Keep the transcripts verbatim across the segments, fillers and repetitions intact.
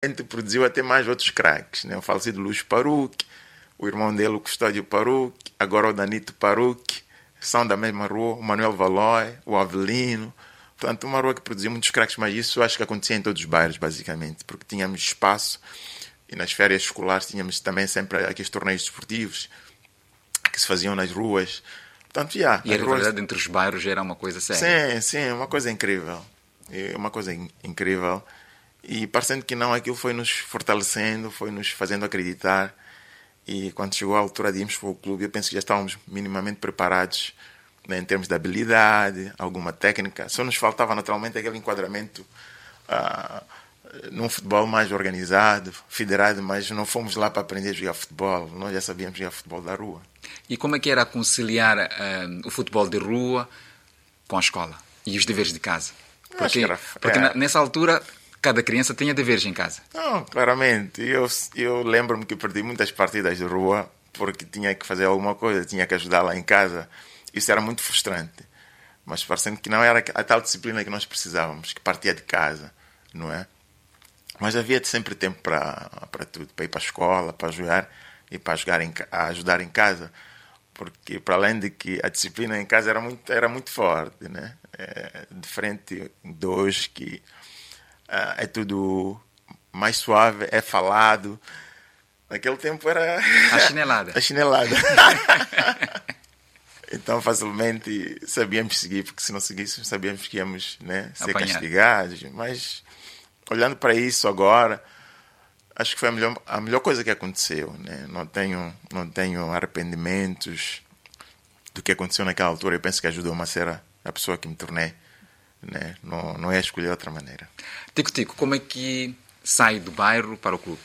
produziu até mais outros craques, né? O falecido Luís Paruque, o irmão dele, o Custódio Paruque, agora o Danito Paruque, são da mesma rua, o Manuel Valói, o Avelino. Portanto, uma rua que produziu muitos craques, mas isso eu acho que acontecia em todos os bairros, basicamente, porque tínhamos espaço e nas férias escolares tínhamos também sempre aqueles torneios desportivos que se faziam nas ruas. Portanto, yeah, e a rivalidade ruas... entre os bairros era uma coisa séria. Sim, sim, uma coisa incrível. É uma coisa in- incrível. E parecendo que não, aquilo foi nos fortalecendo, foi nos fazendo acreditar. E quando chegou a altura de irmos para o clube, eu penso que já estávamos minimamente preparados, né, em termos de habilidade, alguma técnica. Só nos faltava naturalmente aquele enquadramento uh, num futebol mais organizado, federado, mas não fomos lá para aprender a jogar futebol. Nós já sabíamos jogar futebol da rua. E como é que era conciliar uh, o futebol de rua com a escola e os deveres de casa? Porque, era, porque é. nessa altura cada criança tinha deveres em casa. Não, claramente. Eu, eu lembro-me que perdi muitas partidas de rua porque tinha que fazer alguma coisa, tinha que ajudar lá em casa. Isso era muito frustrante. Mas parecendo que não era a tal disciplina que nós precisávamos, que partia de casa, não é? Mas havia sempre tempo para, para tudo, para ir para a escola, para jogar e para jogar em, a ajudar em casa. Porque, para além de que a disciplina em casa era muito, era muito forte, né? É, diferente de hoje, que uh, é tudo mais suave, é falado. Naquele tempo era... A chinelada. A chinelada. Então, facilmente sabíamos seguir, porque se não seguíssemos, sabíamos que íamos, né, ser Apanhar. castigados. Mas, olhando para isso agora, acho que foi a melhor, a melhor coisa que aconteceu, né? Não tenho, não tenho arrependimentos do que aconteceu naquela altura. Eu penso que ajudou-me a ser a, a pessoa que me tornei, né? Não, não é escolher outra maneira. Tico Tico, como é que sai do bairro para o clube?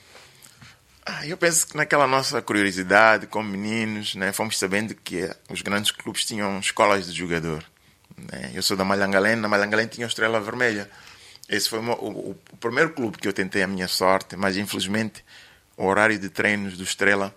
Ah, eu penso que naquela nossa curiosidade como meninos, né, fomos sabendo que os grandes clubes tinham escolas de jogador, né? Eu sou da Malhangalém, na Malhangalém tinha o Estrela Vermelha. Esse foi o, o, o primeiro clube que eu tentei a minha sorte, mas infelizmente o horário de treinos do Estrela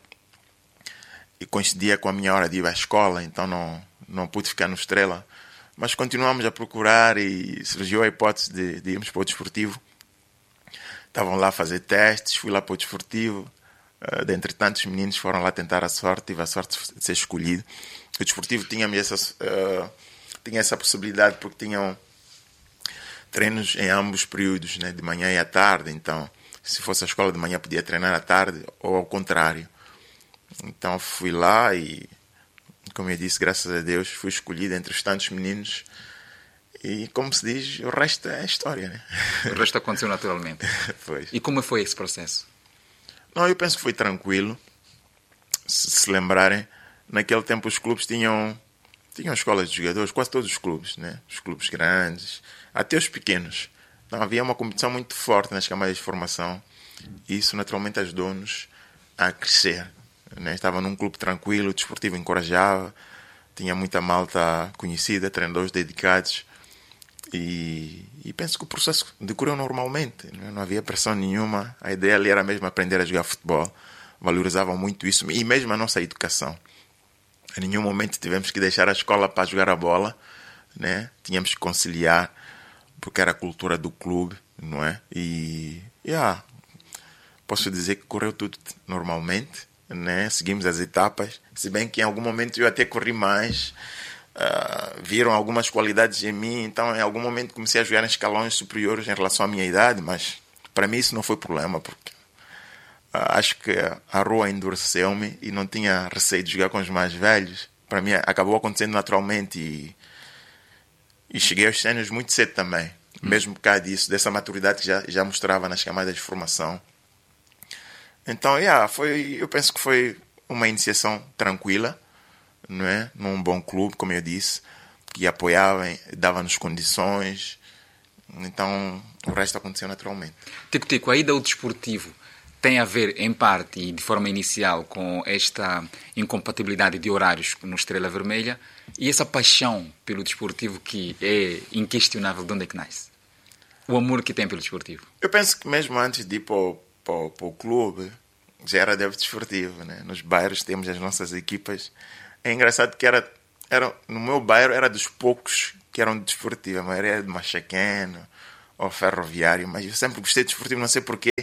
e coincidia com a minha hora de ir à escola, então não, não pude ficar no Estrela. Mas continuamos a procurar e surgiu a hipótese de, de irmos para o desportivo. Estavam lá a fazer testes, fui lá para o desportivo. Uh, dentre tantos meninos foram lá tentar a sorte, tive a sorte de ser escolhido. O desportivo tinha essa, uh, tinha essa possibilidade porque tinham treinos em ambos períodos, né, de manhã e à tarde. Então, se fosse a escola de manhã, podia treinar à tarde ou ao contrário. Então, fui lá e, como eu disse, graças a Deus, fui escolhido entre os tantos meninos. E, como se diz, o resto é história, né? O resto aconteceu naturalmente. Pois. E como foi esse processo? Não, eu penso que foi tranquilo. Se se lembrarem, naquele tempo os clubes tinham, tinham escolas de jogadores, quase todos os clubes, né? Os clubes grandes, até os pequenos. Então havia uma competição muito forte nas camadas de formação e isso naturalmente ajudou-nos a crescer, né? Estava num clube tranquilo, o desportivo encorajava, tinha muita malta conhecida, treinadores dedicados. E, e penso que o processo decorreu normalmente, né? Não havia pressão nenhuma. A ideia ali era mesmo aprender a jogar futebol. Valorizavam muito isso. E mesmo a nossa educação. Em nenhum momento tivemos que deixar a escola para jogar a bola, né? Tínhamos que conciliar, porque era a cultura do clube, não é? E yeah, posso dizer que correu tudo normalmente, né? Seguimos as etapas. Se bem que em algum momento eu até corri mais. Uh, viram algumas qualidades em mim, então em algum momento comecei a jogar em escalões superiores em relação à minha idade, mas para mim isso não foi problema, porque uh, acho que a rua endureceu-me e não tinha receio de jogar com os mais velhos. Para mim acabou acontecendo naturalmente e, e cheguei aos séniores muito cedo também, hum. mesmo por causa disso, dessa maturidade que já, já mostrava nas camadas de formação. Então, yeah, foi, eu penso que foi uma iniciação tranquila, não é? Num bom clube, como eu disse, que apoiava, dava-nos condições. Então, o resto aconteceu naturalmente. Tico Tico, a ida ao desportivo tem a ver, em parte e de forma inicial, com esta incompatibilidade de horários no Estrela Vermelha e essa paixão pelo desportivo que é inquestionável. De onde é que nasce? O amor que tem pelo desportivo. Eu penso que mesmo antes de ir para o, para o, para o clube, já era de desportivo, né? Nos bairros temos as nossas equipas. É engraçado que era, era, no meu bairro era dos poucos que eram de desportivo. A maioria era de Machaqueno ou Ferroviário, mas eu sempre gostei de desportivo, não sei porquê.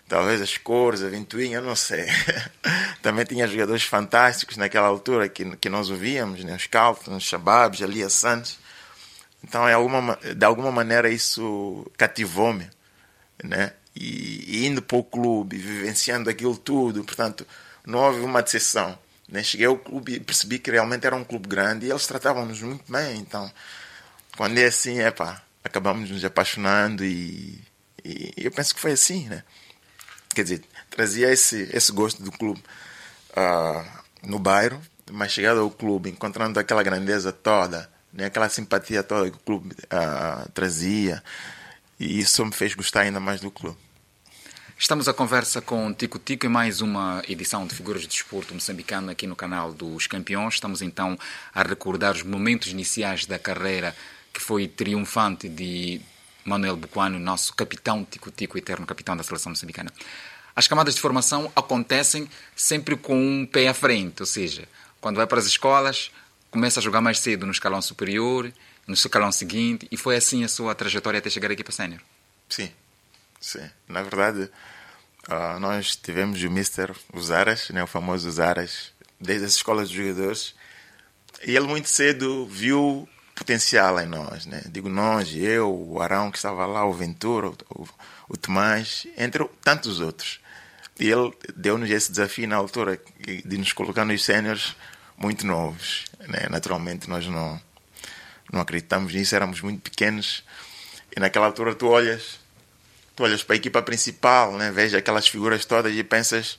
talvez as cores, a ventoinha, eu não sei. Também tinha jogadores fantásticos naquela altura que, que nós ouvíamos, né? Os Carlton, os Shababs, ali a Santos. Então, de alguma, de alguma maneira, isso cativou-me, né? E, e indo para o clube, vivenciando aquilo tudo, portanto, não houve uma decepção, né? Cheguei ao clube e percebi que realmente era um clube grande e eles tratavam-nos muito bem. Então, quando é assim, epá, acabamos nos apaixonando e, e eu penso que foi assim, né? Quer dizer, trazia esse, esse gosto do clube uh, no bairro, mas chegado ao clube, encontrando aquela grandeza toda, né? Aquela simpatia toda que o clube uh, trazia, e isso me fez gostar ainda mais do clube. Estamos à conversa com Tico Tico em mais uma edição de Figuras de Desporto moçambicano aqui no canal dos Campeões. Estamos então a recordar os momentos iniciais da carreira que foi triunfante de Manuel Buquano, nosso capitão Tico Tico, eterno capitão da seleção moçambicana. As camadas de formação acontecem sempre com um pé à frente, ou seja, quando vai para as escolas, começa a jogar mais cedo no escalão superior, no escalão seguinte, e foi assim a sua trajetória até chegar aqui para sénior. Sim, sim. Na verdade, uh, nós tivemos o mister Usaras, né, o famoso Usaras, desde as escolas de jogadores, e ele muito cedo viu potencial em nós, né? Digo nós, eu, o Arão que estava lá, o Ventura, o, o Tomás, entre tantos outros. E ele deu-nos esse desafio na altura de nos colocar nos séniores muito novos, né? Naturalmente nós não, não acreditamos nisso, éramos muito pequenos, e naquela altura tu olhas, tu olhas para a equipa principal, né? Vês aquelas figuras todas e pensas,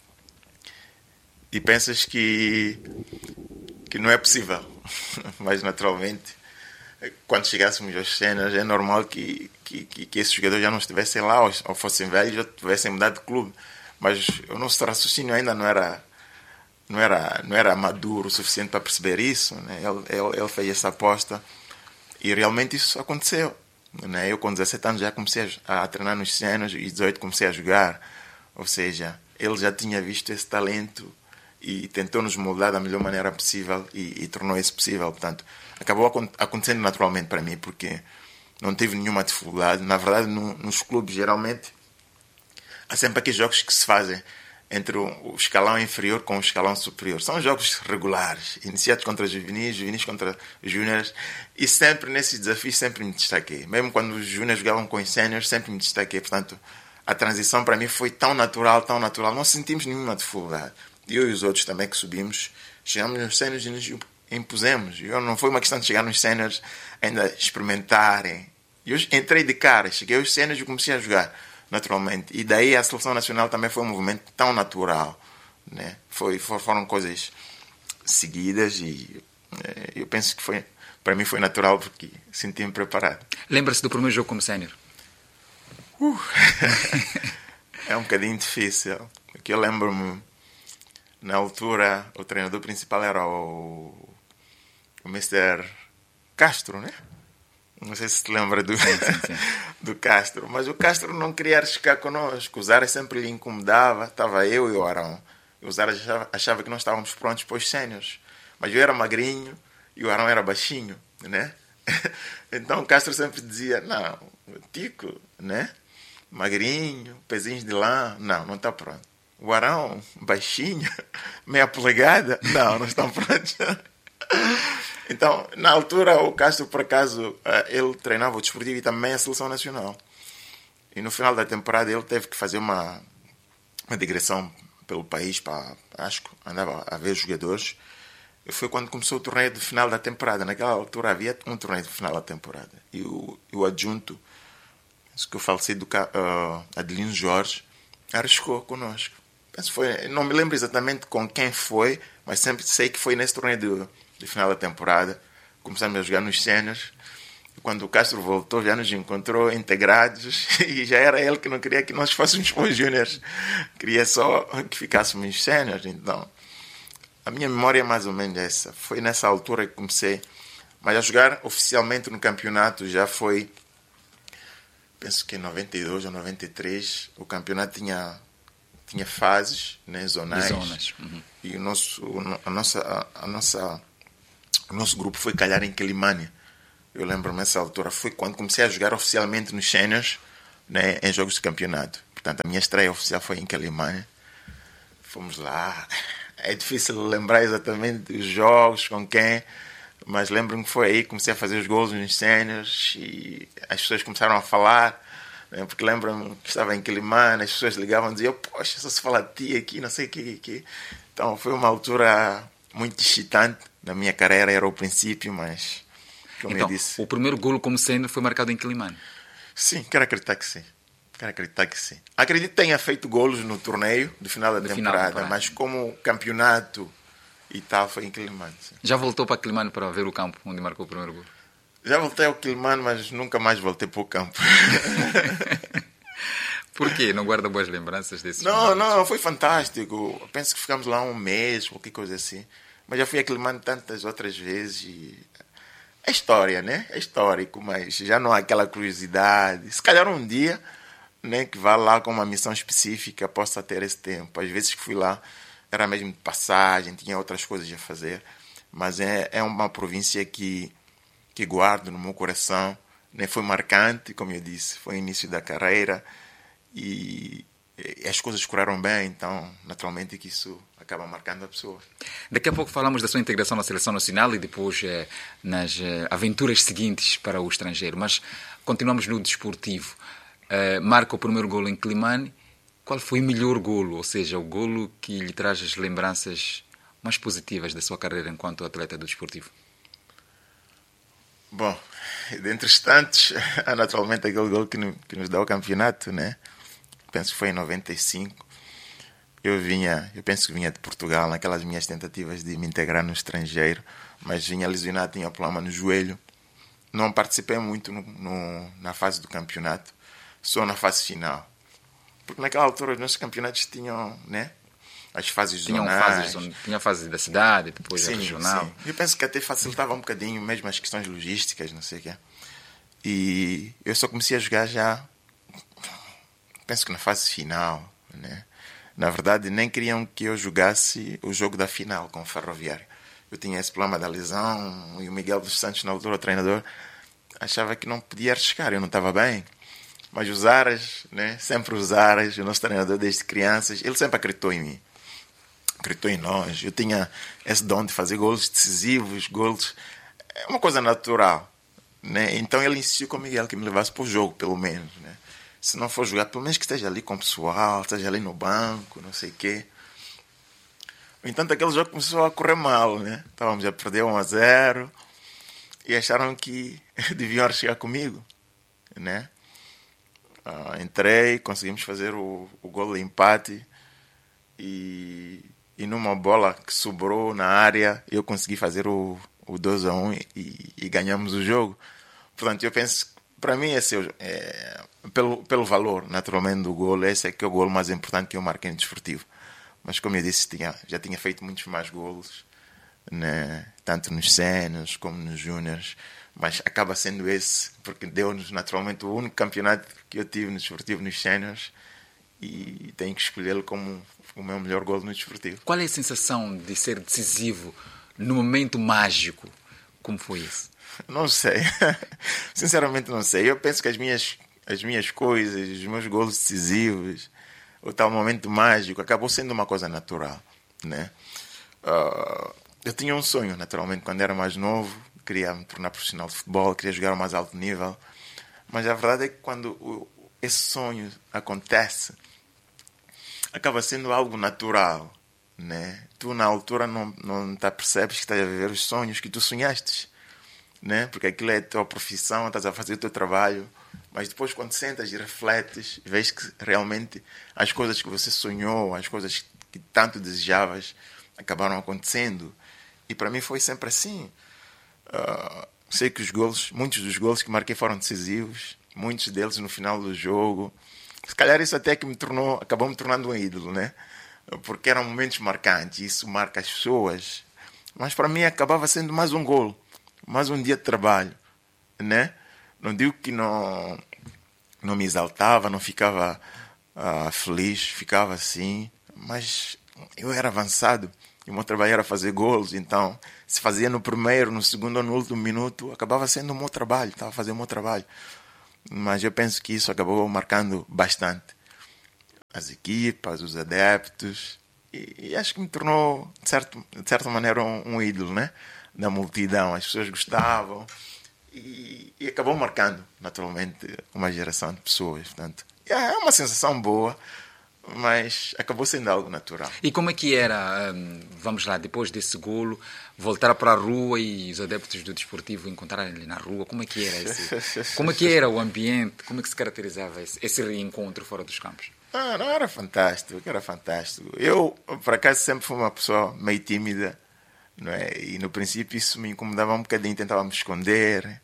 e pensas que, que não é possível. Mas naturalmente, quando chegássemos aos cenas, é normal que, que, que esses jogadores já não estivessem lá, ou, ou fossem velhos, ou tivessem mudado de clube. Mas o nosso raciocínio ainda não era, não era, não era maduro o suficiente para perceber isso, né? Ele, ele, ele fez essa aposta e realmente isso aconteceu, né? Eu com dezassete anos já comecei a, a treinar nos cenas e dezoito comecei a jogar. Ou seja, ele já tinha visto esse talento e tentou nos moldar da melhor maneira possível e, e tornou isso possível. Portanto, acabou acontecendo naturalmente para mim, porque não tive nenhuma dificuldade. Na verdade, no, nos clubes, geralmente, há sempre aqueles jogos que se fazem entre o, o escalão inferior com o escalão superior. São jogos regulares, iniciados contra os juvenis, juvenis contra os júniores, e sempre nesses desafios sempre me destaquei. Mesmo quando os júniores jogavam com os séniores, sempre me destaquei. Portanto, a transição para mim foi tão natural, tão natural. Não sentimos nenhuma dificuldade. Eu e os outros também que subimos, chegamos nos séniores e nos impusemos. Eu, não foi uma questão de chegar nos séniores ainda experimentarem. Eu entrei de cara, cheguei aos séniores e comecei a jogar naturalmente. E daí a seleção nacional também foi um movimento tão natural, né? Foi, foram coisas seguidas e eh, eu penso que foi, para mim foi natural porque senti-me preparado. Lembra-se do primeiro jogo como sénior? Uh. É um bocadinho difícil. Porque eu lembro-me, na altura, o treinador principal era o, o mister Castro, né? Não sei se te lembra do, sim, sim, sim. do Castro. Mas o Castro não queria arriscar connosco. O Zara sempre lhe incomodava. Estava eu e o Arão. E o Zara achava, achava que nós estávamos prontos para os séniores. Mas eu era magrinho e o Arão era baixinho, né? Então o Castro sempre dizia, não, Tico, né? Magrinho, pezinhos de lã, não, não está pronto. O Arão, baixinho, meia polegada, não, não estão prontos. Então, na altura, o Castro, por acaso, ele treinava o desportivo e também a seleção nacional. E no final da temporada ele teve que fazer uma, uma digressão pelo país, para, acho que andava a ver os jogadores. E foi quando começou o torneio de final da temporada. Naquela altura havia um torneio de final da temporada. E o, e o adjunto, que o falecido uh, Adelino Jorge, arriscou connosco. Penso foi, não me lembro exatamente com quem foi, mas sempre sei que foi nesse torneio de, de final da temporada. Começamos a jogar nos séniores. Quando o Castro voltou, já nos encontrou integrados e já era ele que não queria que nós fôssemos para os júniores. Queria só que ficássemos séniores. Então, a minha memória é mais ou menos essa. Foi nessa altura que comecei. Mas a jogar oficialmente no campeonato já foi, penso que em noventa e dois ou noventa e três, o campeonato tinha, tinha fases, né, zonais. Zonas. Uhum. E o nosso, a nossa, a, a nossa, o nosso grupo foi calhar em Quelimane. Eu lembro-me nessa altura, foi quando comecei a jogar oficialmente nos séniores, né, em jogos de campeonato. Portanto, a minha estreia oficial foi em Quelimane. Fomos lá. É difícil lembrar exatamente os jogos, com quem, mas lembro-me que foi aí que comecei a fazer os gols nos séniores e as pessoas começaram a falar, né? Porque lembro-me que estava em Quelimane, as pessoas ligavam e diziam, poxa, só se fala de ti aqui, não sei o que, aqui. Então foi uma altura muito excitante na minha carreira, era o princípio, mas como então, eu disse... o primeiro golo como sénior foi marcado em Quelimane? Sim, quero acreditar que sim. Quero acreditar que sim. Acredito que tenha feito golos no torneio do final da Do temporada, final da temporada. mas como campeonato e tal, foi em Quelimane. Sim. Já voltou para Quelimane para ver o campo onde marcou o primeiro golo? Já voltei ao Quelimane, mas nunca mais voltei para o campo. Por quê? Não guarda boas lembranças desses Não, momentos? não, foi fantástico. Eu penso que ficamos lá um mês, qualquer coisa assim. Mas já fui a Quelimane tantas outras vezes e... É história, né? É histórico, mas já não há aquela curiosidade. Se calhar um dia, né, que vá lá com uma missão específica, possa ter esse tempo. Às vezes que fui lá, era mesmo de passagem, tinha outras coisas a fazer. Mas é, é uma província que, que guardo no meu coração. Né? Foi marcante, como eu disse, foi o início da carreira. E, e as coisas correram bem, então, naturalmente, que isso acaba marcando a pessoa. Daqui a pouco falamos da sua integração na Seleção Nacional e depois eh, nas eh, aventuras seguintes para o estrangeiro. Mas continuamos no desportivo. Uh, marca o primeiro golo em Quelimane. Qual foi o melhor golo? Ou seja, o golo que lhe traz as lembranças mais positivas da sua carreira enquanto atleta do desportivo? Bom, dentre os tantos, há naturalmente aquele golo que, no, que nos dá o campeonato, né? Penso que foi em noventa e cinco. Eu vinha, eu penso que vinha de Portugal, naquelas minhas tentativas de me integrar no estrangeiro, mas vinha lesionado, tinha problema no joelho. Não participei muito no, no, na fase do campeonato, só na fase final. Porque naquela altura os nossos campeonatos tinham, né, as fases Tinham zonais. fases, tinha a fase da cidade, depois Sim, a regional. sim. Eu penso que até facilitava um bocadinho mesmo as questões logísticas, não sei o quê. E eu só comecei a jogar já, penso que na fase final, né? Na verdade, nem queriam que eu jogasse o jogo da final com o Ferroviário. Eu tinha esse problema da lesão e o Miguel dos Santos, na altura, o treinador, achava que não podia arriscar, eu não estava bem. Mas os Aras, né? Sempre os Aras, o nosso treinador desde crianças, ele sempre acreditou em mim. Acreditou em nós. Eu tinha esse dom de fazer golos decisivos, golos... É uma coisa natural, né? Então ele insistiu com o Miguel que me levasse para o jogo, pelo menos, né? Se não for jogar, pelo menos que esteja ali com o pessoal, esteja ali no banco, não sei o quê. No entanto, aquele jogo começou a correr mal, né? Estávamos a perder um a zero e acharam que deviam chegar comigo, né? Uh, entrei, conseguimos fazer o, o gol de empate e, e numa bola que sobrou na área eu consegui fazer o, o dois a um e, e ganhamos o jogo. Portanto, eu penso que para mim esse é, é pelo, pelo valor naturalmente do gol, esse é que é o gol mais importante que eu marquei no desportivo. Mas como eu disse, tinha, já tinha feito muitos mais golos, né? Tanto nos séniores como nos júniores, mas acaba sendo esse, porque deu-nos naturalmente o único campeonato que eu tive no desportivo nos séniores e tenho que escolhê-lo como o meu melhor golo no desportivo. Qual é a sensação de ser decisivo no momento mágico? Como foi isso? Não sei. Sinceramente não sei. Eu penso que as minhas, as minhas coisas, os meus golos decisivos, o tal momento mágico, acabou sendo uma coisa natural, né? Uh, eu tinha um sonho, naturalmente, quando era mais novo. Queria me tornar profissional de futebol, queria jogar ao mais alto nível. Mas a verdade é que quando o, esse sonho acontece, acaba sendo algo natural, né? Tu, na altura, não, não te percebes que estás a viver os sonhos que tu sonhaste, né? Porque aquilo é a tua profissão, estás a fazer o teu trabalho. Mas depois, quando sentas e refletes, vês que realmente as coisas que você sonhou, as coisas que tanto desejavas, acabaram acontecendo. E para mim foi sempre assim. Uh, sei que os golos, muitos dos golos que marquei foram decisivos, muitos deles no final do jogo. Se calhar isso até que me tornou, acabou me tornando um ídolo, né? Porque eram momentos marcantes, isso marca as pessoas. Mas para mim acabava sendo mais um golo, mais um dia de trabalho, né? Não digo que não, não me exaltava, não ficava uh, feliz, ficava assim, mas eu era avançado e o meu trabalho era fazer golos, então se fazia no primeiro, no segundo ou no último minuto, acabava sendo o meu trabalho, estava a fazer o meu trabalho. Mas eu penso que isso acabou marcando bastante. as equipas, os adeptos, e, e acho que me tornou, de, certo, de certa maneira, um, um ídolo, né? Da multidão. As pessoas gostavam e, e acabou marcando, naturalmente, uma geração de pessoas. Portanto, é uma sensação boa, mas acabou sendo algo natural. E como é que era, vamos lá, depois desse golo, voltar para a rua e os adeptos do Desportivo encontrarem-lhe na rua? Como é que era esse? Como é que era o ambiente? Como é que se caracterizava esse, esse reencontro fora dos campos? Ah, não, era fantástico, era fantástico. Eu, por acaso, sempre fui uma pessoa meio tímida, não é? E no princípio isso me incomodava um bocadinho, tentava me esconder,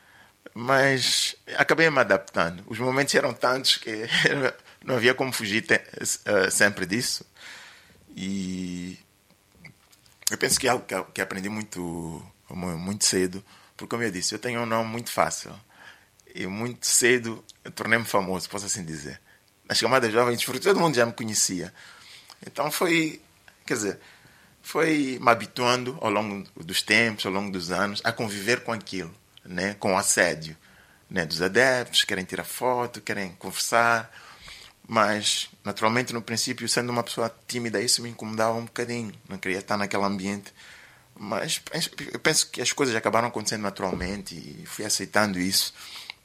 mas acabei me adaptando. Os momentos eram tantos que não havia como fugir sempre disso. E eu penso que é algo que aprendi muito, muito cedo, porque, como eu disse, eu tenho um nome muito fácil. E muito cedo tornei-me famoso, posso assim dizer. Nas camadas jovens, porque todo mundo já me conhecia. Então foi, quer dizer, foi me habituando ao longo dos tempos, ao longo dos anos, a conviver com aquilo, né? Com o assédio, né? Dos adeptos, querem tirar foto, querem conversar. Mas, naturalmente, no princípio, sendo uma pessoa tímida, isso me incomodava um bocadinho. Não queria estar naquele ambiente. Mas eu penso que as coisas acabaram acontecendo naturalmente e fui aceitando isso.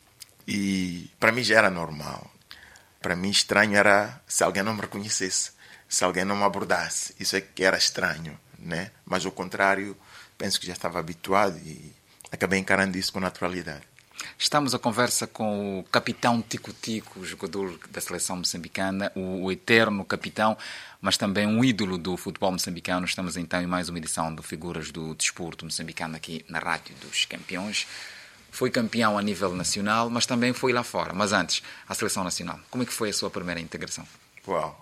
E para mim já era normal. Para mim, estranho era se alguém não me reconhecesse, se alguém não me abordasse. Isso é que era estranho, né? Mas, ao contrário, penso que já estava habituado e acabei encarando isso com naturalidade. Estamos a conversa com o capitão Tico Tico, jogador da seleção moçambicana, o, o eterno capitão, mas também um ídolo do futebol moçambicano. Estamos então em mais uma edição do Figuras do Desporto moçambicano aqui na Rádio dos Campeões. Foi campeão a nível nacional, mas também foi lá fora. Mas antes, a seleção nacional. Como é que foi a sua primeira integração? Uau!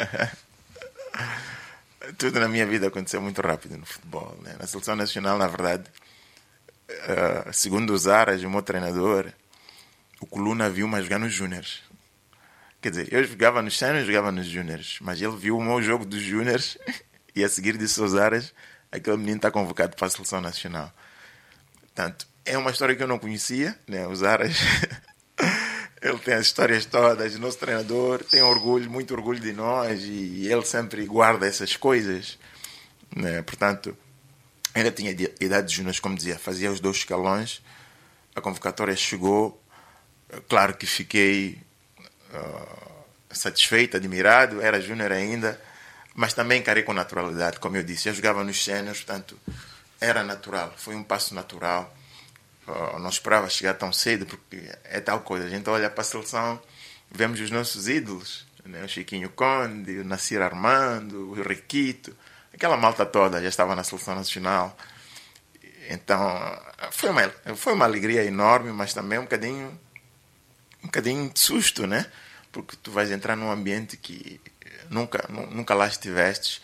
Tudo na minha vida aconteceu muito rápido no futebol, né? Na seleção nacional, na verdade, uh, segundo os Aras, o meu treinador, o Coluna viu-me jogar nos Júniors. Quer dizer, eu jogava nos séniores, jogava nos Júniors, mas ele viu o meu jogo dos Júniors e a seguir disse aos Aras, aquele menino está convocado para a seleção nacional. Portanto, é uma história que eu não conhecia, né? Os Aras, ele tem as histórias todas, o nosso treinador tem orgulho, muito orgulho de nós e ele sempre guarda essas coisas, né? Portanto, ainda tinha idade de júnior, como dizia, fazia os dois escalões, a convocatória chegou, claro que fiquei uh, satisfeito, admirado, era júnior ainda, mas também encarei com naturalidade, como eu disse, eu jogava nos séniores, portanto, era natural, foi um passo natural. Uh, não esperava chegar tão cedo, porque é tal coisa. A gente olha para a seleção, vemos os nossos ídolos, né? O Chiquinho Conde, o Nassir Armando, o Riquito, aquela malta toda já estava na seleção nacional. Então, foi uma, foi uma alegria enorme, mas também um bocadinho, um bocadinho de susto, né? Porque tu vais entrar num ambiente que nunca, nunca lá estiveste,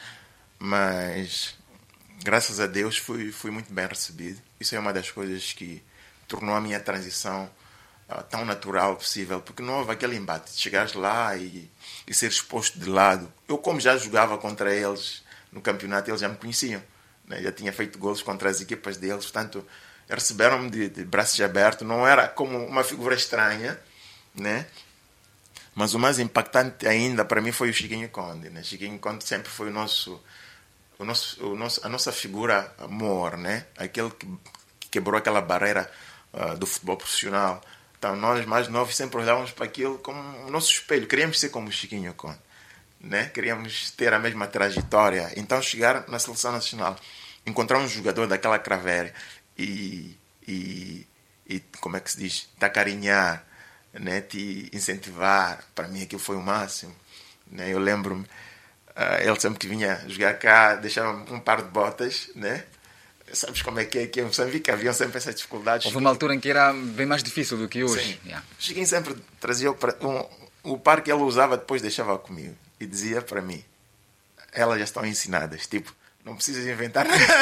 mas graças a Deus fui, fui muito bem recebido. Isso é uma das coisas que tornou a minha transição uh, tão natural possível, porque não houve aquele embate de chegares lá e, e ser exposto de lado. Eu, como já jogava contra eles no campeonato, eles já me conheciam, né? Já tinha feito golos contra as equipas deles, portanto, receberam-me de, de braços abertos. Não era como uma figura estranha, né? Mas o mais impactante ainda para mim foi o Chiquinho Conde, né? Chiquinho Conde sempre foi o nosso, o nosso, o nosso, a nossa figura amor, né? Aquele que, que quebrou aquela barreira uh, do futebol profissional. Então nós mais novos sempre olhávamos para aquilo como o nosso espelho. Queríamos ser como o Chiquinho Conde, né? Queríamos ter a mesma trajetória. Então chegar na seleção nacional, encontrar um jogador daquela craveira e, e, e como é que se diz, te acarinhar, né? Te incentivar, para mim aquilo foi o máximo, né? Eu lembro-me, uh, ele sempre que vinha jogar cá deixava um par de botas, né? Sabes como é que é aqui em Moçambique? Haviam sempre essas dificuldades. Houve uma altura em que era bem mais difícil do que hoje. Sim. Yeah. Chiquinho sempre trazia um, o par que ele usava, depois deixava comigo e dizia para mim, elas já estão ensinadas, tipo, não precisas inventar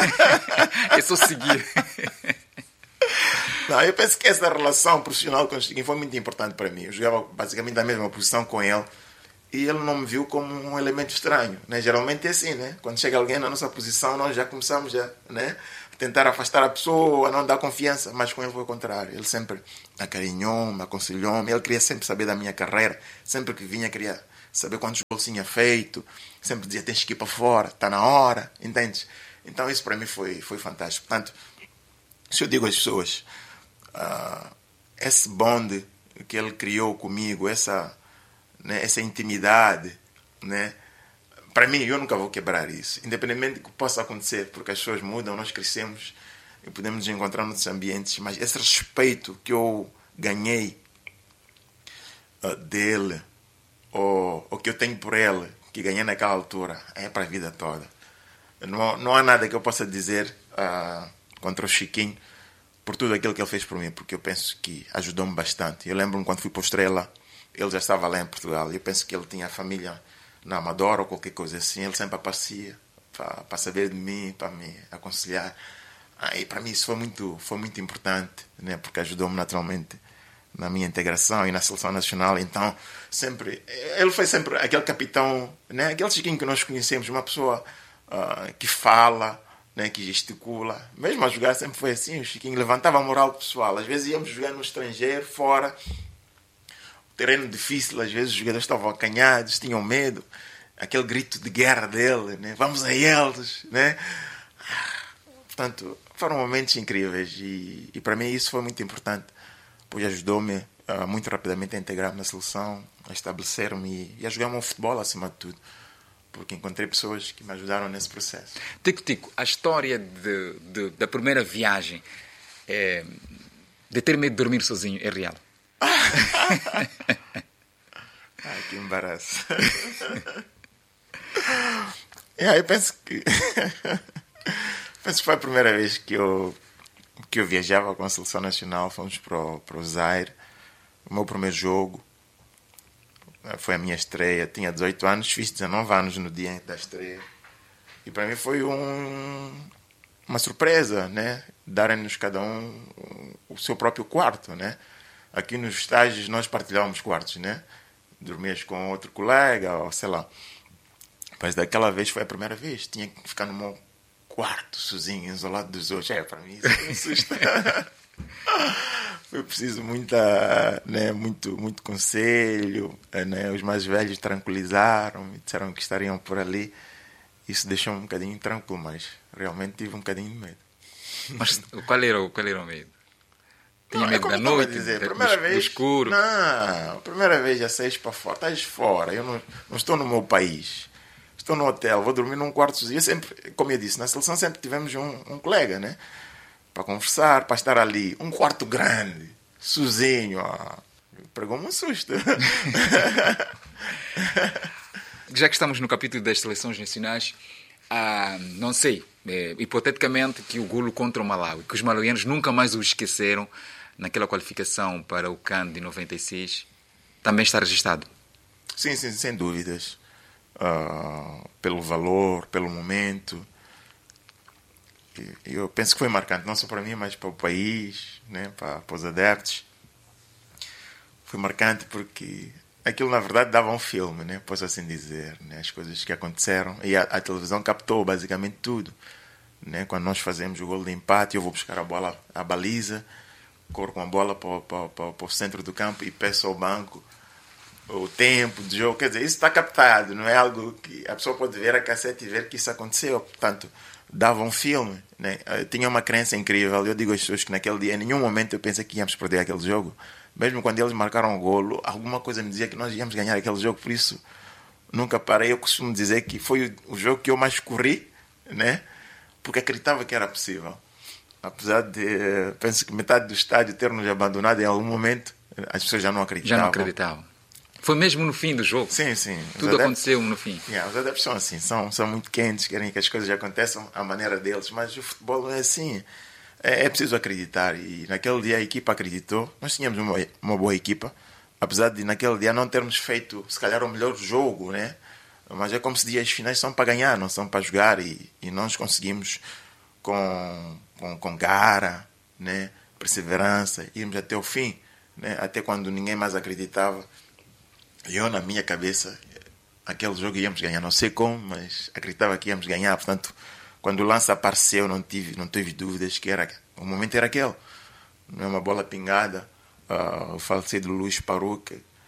é só seguir. Não, eu penso que essa relação profissional com o Chiquinho foi muito importante para mim. Eu jogava basicamente na mesma posição com ele e ele não me viu como um elemento estranho, né? Geralmente é assim, né? Quando chega alguém na nossa posição, nós já começamos a, né, tentar afastar a pessoa, a não dar confiança, mas com ele foi o contrário. Ele sempre acarinhou-me, aconselhou-me, ele queria sempre saber da minha carreira, sempre que vinha queria saber quantos gols tinha feito, sempre dizia, tens que ir para fora, está na hora, entende? Então isso para mim foi, foi fantástico. Portanto, se eu digo às pessoas, uh, esse bonde que ele criou comigo, essa, né, essa intimidade, né, para mim, eu nunca vou quebrar isso, independentemente do que possa acontecer, porque as pessoas mudam, nós crescemos e podemos nos encontrar nos ambientes, mas esse respeito que eu ganhei uh, dele, ou, ou que eu tenho por ele, que ganhei naquela altura, é para a vida toda. Não, não há nada que eu possa dizer uh, contra o Chiquinho por tudo aquilo que ele fez por mim, porque eu penso que ajudou-me bastante. Eu lembro-me quando fui para o Estrela, ele já estava lá em Portugal, eu penso que ele tinha família na Amadora ou qualquer coisa assim, ele sempre aparecia para, para saber de mim, para me aconselhar. Ah, e para mim isso foi muito, foi muito importante, né? Porque ajudou-me naturalmente na minha integração e na seleção nacional. Então, sempre, ele foi sempre aquele capitão, né? Aquele Chiquinho que nós conhecemos, uma pessoa uh, que fala, né? Que gesticula. Mesmo a jogar sempre foi assim, o Chiquinho levantava a moral do pessoal. Às vezes íamos jogar no estrangeiro, fora, terreno difícil, às vezes os jogadores estavam acanhados, tinham medo, aquele grito de guerra dele, né? Vamos a eles, né? Portanto, foram momentos incríveis e, e para mim isso foi muito importante, pois ajudou-me uh, muito rapidamente a integrar-me na seleção, a estabelecer-me e, e a jogar o meu futebol acima de tudo, porque encontrei pessoas que me ajudaram nesse processo. Tico Tico, a história de, de, da primeira viagem, é, de ter medo de dormir sozinho, é real? Ai, que embaraço. yeah, eu penso que penso que foi a primeira vez que eu que eu viajava com a seleção nacional. Fomos para o, para o Zaire, o meu primeiro jogo foi a minha estreia. Tinha dezoito anos, fiz dezanove anos no dia da estreia e para mim foi um, uma surpresa, né? Darem-nos cada um o seu próprio quarto, né? Aqui nos estágios nós partilhávamos quartos, né? Dormias com outro colega, ou sei lá. Mas daquela vez foi a primeira vez. Tinha que ficar no meu quarto, sozinho, isolado dos outros. É, para mim isso foi um susto. Foi preciso muita, né, muito, muito conselho, né? Os mais velhos tranquilizaram, me disseram que estariam por ali. Isso deixou-me um bocadinho tranquilo, mas realmente tive um bocadinho de medo. Mas qual era, qual era o medo? Tinha Não, medo é da noite, dizer, do, primeira do vez, escuro? Não, a primeira vez já saís para fora, estás fora, eu não, não estou no meu país, estou no hotel, vou dormir num quarto sozinho. Eu sempre, como eu disse, na seleção sempre tivemos um, um colega, né? Para conversar, para estar ali, um quarto grande, sozinho, ah, pregou-me um susto. Já que estamos no capítulo das seleções nacionais, ah, não sei, é, hipoteticamente que o golo contra o Malawi, que os malauianos nunca mais o esqueceram naquela qualificação para o CAN de noventa e seis, também está registado? Sim, sim, sem dúvidas. Uh, pelo valor, pelo momento. E eu penso que foi marcante, não só para mim, mas para o país, né, para, para os adeptos. Foi marcante porque aquilo, na verdade, dava um filme, né, posso assim dizer, né, as coisas que aconteceram. E a, a televisão captou basicamente tudo. Né, quando nós fazemos o golo de empate, eu vou buscar a bola, a baliza, corro com a bola para, para, para, para o centro do campo e peço ao banco o tempo de jogo. Quer dizer, isso está captado, não é algo que a pessoa pode ver a cassete e ver que isso aconteceu. Portanto, dava um filme, né? Eu tinha uma crença incrível. Eu digo às pessoas que naquele dia, em nenhum momento eu pensei que íamos perder aquele jogo. Mesmo quando eles marcaram o golo, alguma coisa me dizia que nós íamos ganhar aquele jogo. Por isso, nunca parei. Eu costumo dizer que foi o jogo que eu mais corri, né? Porque acreditava que era possível. Apesar de, penso que metade do estádio ter nos abandonado em algum momento, as pessoas já não acreditavam. Já não acreditavam. Foi mesmo no fim do jogo? Sim, sim. Tudo adeptos, aconteceu no fim. Yeah, os adeptos são assim, são, são muito quentes, querem que as coisas aconteçam à maneira deles, mas o futebol não é assim. É, é preciso acreditar, e naquele dia a equipa acreditou. Nós tínhamos uma, uma boa equipa, apesar de naquele dia não termos feito, se calhar, o melhor jogo, né? Mas é como se dias finais são para ganhar, não são para jogar, e, e nós conseguimos com, com, com garra, né? Perseverança, irmos até o fim, né? Até quando ninguém mais acreditava. E eu, na minha cabeça, aquele jogo íamos ganhar, não sei como, mas acreditava que íamos ganhar. Portanto, quando o lance apareceu, não tive, não tive dúvidas que era, o momento era aquele. Não é uma bola pingada, uh, o falecido Luís Paruque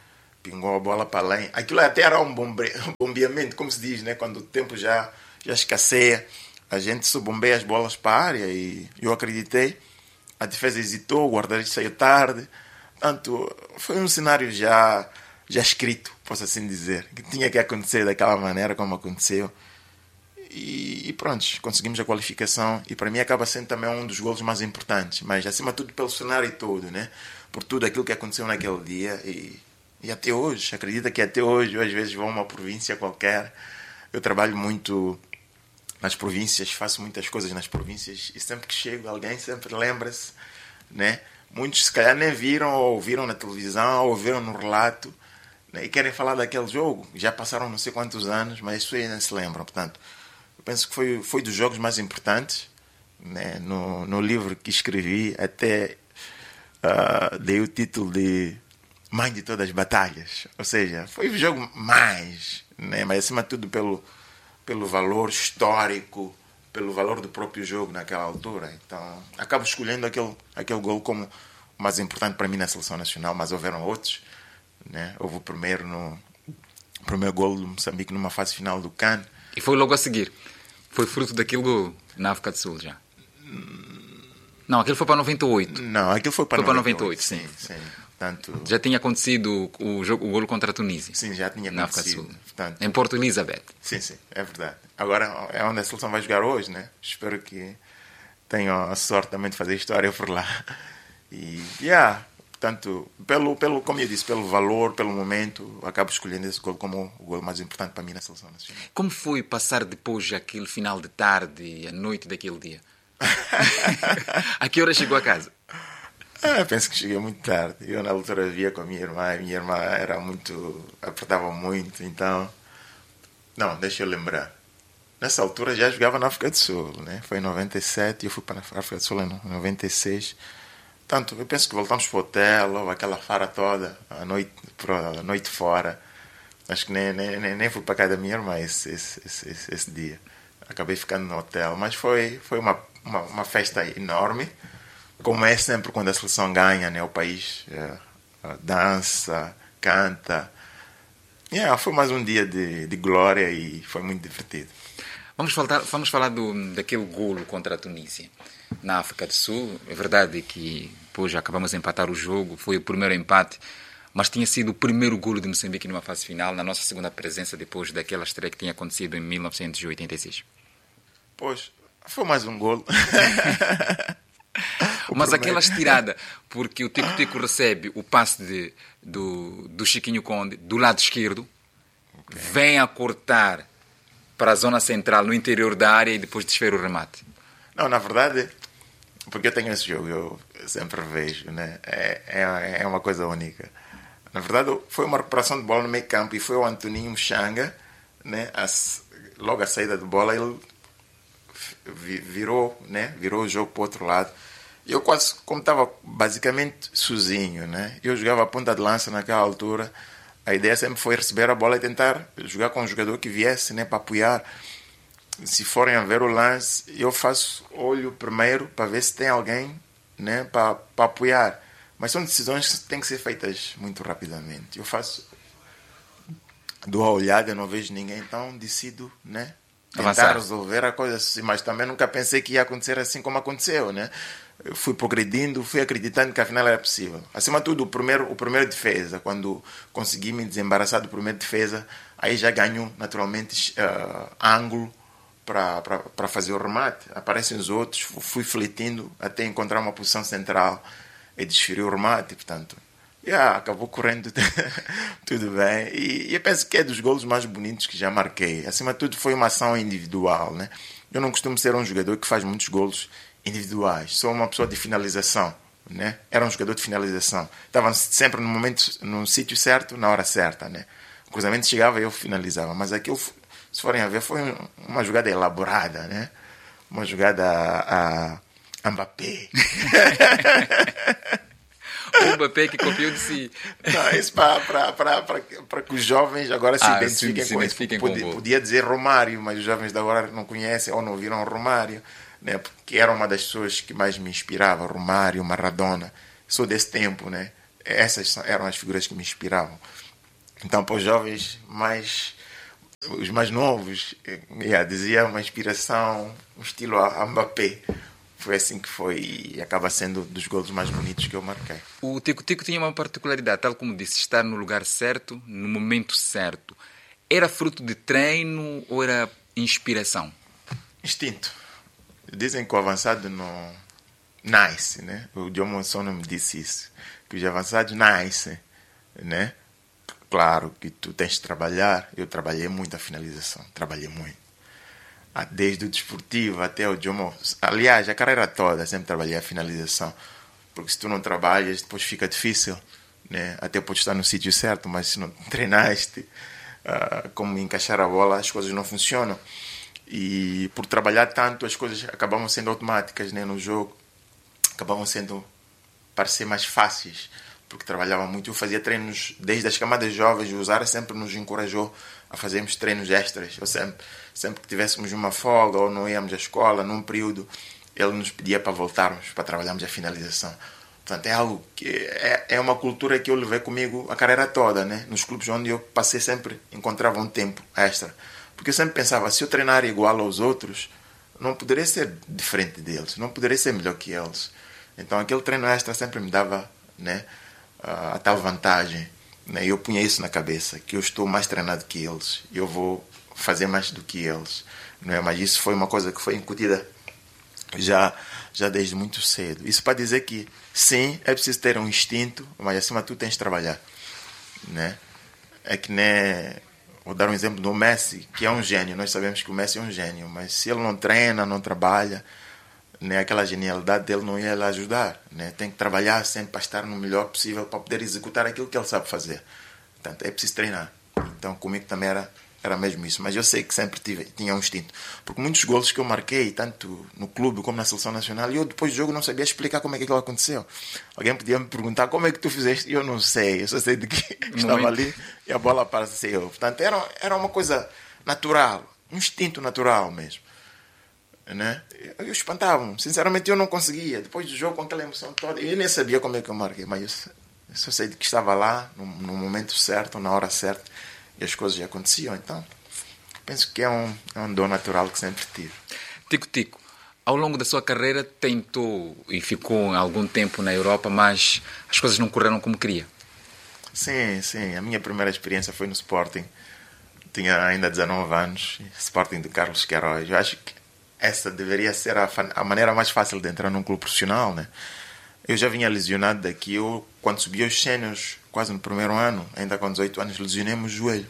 pingou a bola para além. Aquilo até era um bombe... bombeamento, como se diz, né? Quando o tempo já, já escasseia, a gente só bombeia as bolas para a área e eu acreditei. A defesa hesitou, o guarda-redes saiu tarde. Portanto, foi um cenário já, já escrito, posso assim dizer, que tinha que acontecer daquela maneira como aconteceu. E, e pronto, conseguimos a qualificação e para mim acaba sendo também um dos golos mais importantes, mas acima de tudo pelo cenário todo, né? Por tudo aquilo que aconteceu naquele dia e, e até hoje, acredita que até hoje eu às vezes vou a uma província qualquer, eu trabalho muito nas províncias, faço muitas coisas nas províncias e sempre que chego alguém sempre lembra-se, né? Muitos se calhar nem viram ou viram na televisão ou viram no relato, né? E querem falar daquele jogo, já passaram não sei quantos anos, mas isso aí não se lembram, portanto penso que foi, foi dos jogos mais importantes, né? no, no livro que escrevi até uh, dei o título de Mãe de Todas as Batalhas, ou seja, foi o jogo mais, né? Mas acima de tudo pelo, pelo valor histórico, pelo valor do próprio jogo naquela altura. Então acabo escolhendo aquele, aquele gol como o mais importante para mim na seleção nacional, mas houveram outros, né? Houve o primeiro, no, o primeiro gol do Moçambique numa fase final do CAN. E foi logo a seguir. Foi fruto daquele gol na África do Sul já? Não, aquele foi para noventa e oito. Não, aquele foi para foi noventa e oito. Para noventa e oito, sim. sim, sim. Portanto, já tinha acontecido o, jogo, o golo contra a Tunísia. Sim, já tinha na África do acontecido. Sul. Portanto, em Porto Elizabeth. Sim, sim, é verdade. Agora é onde a seleção vai jogar hoje, né? Espero que tenham a sorte também de fazer história por lá. E, yeah, portanto, pelo, pelo, como eu disse, pelo valor, pelo momento, acabo escolhendo esse gol como o gol mais importante para mim na seleção nacional. Como foi passar depois aquele final de tarde, a noite daquele dia? A que hora chegou a casa? Ah, eu penso que cheguei muito tarde. Eu na altura via com a minha irmã, a minha irmã era muito, apertava muito, então... Não, deixa eu lembrar. Nessa altura já jogava na África do Sul, né? Foi em noventa e sete e eu fui para a África do Sul em noventa e seis. Portanto, eu penso que voltamos para o hotel, aquela farra toda, a noite, a noite fora. Acho que nem, nem, nem fui para casa da minha irmã esse, esse, esse, esse dia. Acabei ficando no hotel, mas foi, foi uma, uma, uma festa enorme. Como é sempre quando a seleção ganha, né? O país é, dança, canta. Yeah, foi mais um dia de, de glória e foi muito divertido. Vamos falar, vamos falar do, daquele golo contra a Tunísia na África do Sul. É verdade que depois acabamos de empatar o jogo, foi o primeiro empate, mas tinha sido o primeiro golo de Moçambique numa fase final, na nossa segunda presença depois daquela estreia que tinha acontecido em mil novecentos e oitenta e seis. Pois, foi mais um golo. Mas aquela estirada, porque o Tico Tico recebe o passe de, do, do Chiquinho Conde do lado esquerdo, okay, vem a cortar para a zona central, no interior da área e depois desfere o remate. Não, na verdade, porque eu tenho esse jogo, eu sempre vejo, né? É, é, é uma coisa única. Na verdade, foi uma recuperação de bola no meio campo e foi o Antoninho Mchanga, né? A, logo a saída de bola, ele virou, né? Virou o jogo para o outro lado. Eu quase, como estava basicamente sozinho, né? Eu jogava a ponta de lança naquela altura. A ideia sempre foi receber a bola e tentar jogar com um jogador que viesse, né, para apoiar. Se forem a ver o lance, eu faço olho primeiro para ver se tem alguém, né, para, para apoiar. Mas são decisões que têm que ser feitas muito rapidamente. Eu faço, dou a olhada, não vejo ninguém, então decido, né, tentar Avançar. resolver a coisa assim. Mas também nunca pensei que ia acontecer assim como aconteceu, né? Eu fui progredindo, fui acreditando que afinal era possível. Acima de tudo, o primeiro, o primeiro defesa, quando consegui me desembaraçar do primeiro defesa, aí já ganho naturalmente uh, ângulo para fazer o remate. Aparecem os outros, fui fletindo até encontrar uma posição central e desferi o remate, portanto, yeah, acabou correndo tudo bem. E, e eu penso que é dos golos mais bonitos que já marquei. Acima de tudo, foi uma ação individual, né? Eu não costumo ser um jogador que faz muitos golos individuais. Sou uma pessoa de finalização, né? Era um jogador de finalização. Estava sempre no momento, no sítio certo, na hora certa, né? O cruzamento chegava e eu finalizava. Mas aquilo, se forem a ver, foi uma jogada elaborada, né? Uma jogada a, a Mbappé. O Mbappé que copiou de si. Não, isso para que os jovens agora se ah, identifiquem se, com se isso. Identifiquem Podia, com podia dizer Romário, mas os jovens de agora não conhecem ou não viram Romário, né? Porque era uma das pessoas que mais me inspirava, Romário, Maradona. Sou desse tempo, né? Essas eram as figuras que me inspiravam. Então, para os jovens mais, os mais novos, yeah, dizia uma inspiração, um estilo a Mbappé. Foi assim que foi e acaba sendo dos golos mais bonitos que eu marquei. O Tico Tico tinha uma particularidade, tal como disse, estar no lugar certo, no momento certo. Era fruto de treino ou era inspiração? Instinto. Dizem que o avançado não nasce, né? O John Monson me disse isso, que os avançados nascem, né? Claro que tu tens de trabalhar. Eu trabalhei muito a finalização, trabalhei muito. Desde o desportivo até o Jomo. Aliás, a carreira toda sempre trabalhei a finalização. Porque se tu não trabalhas, depois fica difícil, né? Até podes estar no sítio certo, mas se não treinaste uh, como encaixar a bola, as coisas não funcionam. E por trabalhar tanto, as coisas acabavam sendo automáticas, né? No jogo. Acabavam sendo, parecer mais fáceis. Porque trabalhava muito. Eu fazia treinos desde as camadas jovens. O Zara sempre nos encorajou a fazermos treinos extras. Eu sempre, sempre que tivéssemos uma folga ou não íamos à escola, num período, ele nos pedia para voltarmos, para trabalharmos a finalização. Portanto, é algo que é, é uma cultura que eu levei comigo a carreira toda, né? Nos clubes onde eu passei sempre encontrava um tempo extra. Porque eu sempre pensava, se eu treinar igual aos outros, não poderia ser diferente deles, não poderia ser melhor que eles. Então, aquele treino extra sempre me dava, né, a tal vantagem. Eu punha isso na cabeça, que eu estou mais treinado que eles, eu vou fazer mais do que eles, não é? Mas isso foi uma coisa que foi incutida já, já desde muito cedo. Isso para dizer que sim, é preciso ter um instinto, mas acima de tudo tens de trabalhar, né? É que nem, vou dar um exemplo do Messi, que é um gênio. Nós sabemos que o Messi é um gênio, mas se ele não treina, não trabalha, né, aquela genialidade dele não ia lhe ajudar, né? Tem que trabalhar sempre para estar no melhor possível para poder executar aquilo que ele sabe fazer. Portanto, é preciso treinar. Então, comigo também era, era mesmo isso. Mas eu sei que sempre tive, tinha um instinto. Porque muitos golos que eu marquei, tanto no clube como na seleção nacional, eu depois do jogo não sabia explicar como é que aquilo aconteceu. Alguém podia me perguntar como é que tu fizeste, e eu não sei. Eu só sei de que estava ali e a bola apareceu. Portanto, era, era uma coisa natural, um instinto natural mesmo. Né? Eu espantava-me, sinceramente eu não conseguia. Depois do jogo, com aquela emoção toda, eu nem sabia como é que eu marquei, mas eu, eu só sei que estava lá no, no momento certo, na hora certa, e as coisas aconteciam. Então penso que é um, é um dom natural que sempre tive. Tico Tico, ao longo da sua carreira tentou e ficou algum tempo na Europa, mas as coisas não correram como queria. Sim, sim, a minha primeira experiência foi no Sporting. Tinha ainda dezanove anos, Sporting de Carlos Queiroz. Eu acho que essa deveria ser a, a maneira mais fácil de entrar num clube profissional, né? Eu já vinha lesionado daqui. Eu, quando subi aos séniores, quase no primeiro ano, ainda com dezoito anos, lesionei-me o joelho.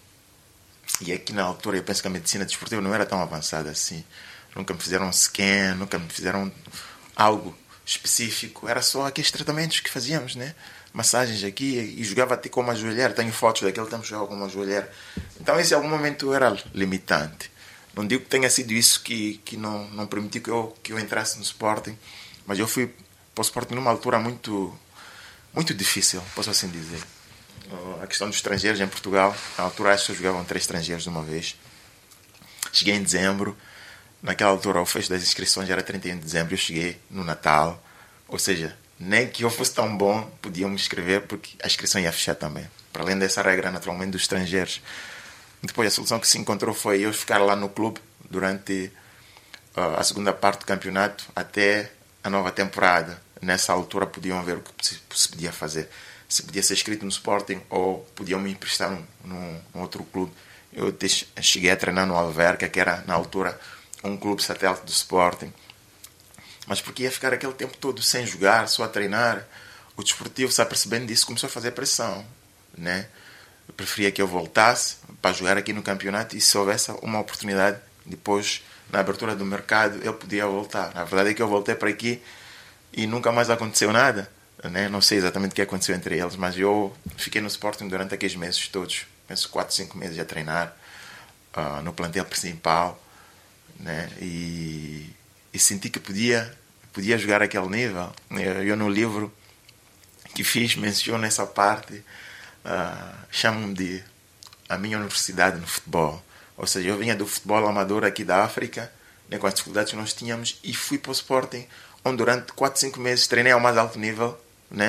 E aqui na altura, eu penso que a medicina desportiva não era tão avançada assim. Nunca me fizeram um scan, nunca me fizeram algo específico. Era só aqueles tratamentos que fazíamos, né? Massagens aqui, e jogava até com uma joelheira. Tenho fotos daquele tempo, jogava com uma joelheira. Então, esse em algum momento era limitante. Não digo que tenha sido isso que, que não, não permitiu que eu, que eu entrasse no Sporting, mas eu fui para o Sporting numa altura muito, muito difícil, posso assim dizer. A questão dos estrangeiros em Portugal, na altura acho que jogavam três estrangeiros de uma vez. Cheguei em dezembro, naquela altura o fecho das inscrições era trinta e um de dezembro, eu cheguei no Natal, ou seja, nem que eu fosse tão bom podiam me inscrever porque a inscrição ia fechar também. Para além dessa regra, naturalmente, dos estrangeiros. Depois a solução que se encontrou foi eu ficar lá no clube durante uh, a segunda parte do campeonato até a nova temporada. Nessa altura podiam ver o que se, se podia fazer. Se podia ser inscrito no Sporting ou podiam me emprestar num, num, num outro clube. Eu te, cheguei a treinar no Alverca, que era na altura um clube satélite do Sporting. Mas porque ia ficar aquele tempo todo sem jogar, só a treinar, o desportivo, se apercebendo disso, começou a fazer pressão, né? Eu preferia que eu voltasse para jogar aqui no campeonato e se houvesse uma oportunidade depois, na abertura do mercado, eu podia voltar. A verdade é que eu voltei para aqui e nunca mais aconteceu nada, né? Não sei exatamente o que aconteceu entre eles, mas eu fiquei no Sporting durante aqueles meses todos, penso quatro, cinco meses a treinar uh, no plantel principal, né? E, e senti que podia, podia jogar aquele nível. Eu, eu no livro que fiz menciono essa parte. Uh, chamam-me de a minha universidade no futebol. Ou seja, eu vinha do futebol amador aqui da África, né, com as dificuldades que nós tínhamos, e fui para o Sporting, onde durante quatro, cinco meses treinei ao mais alto nível, né,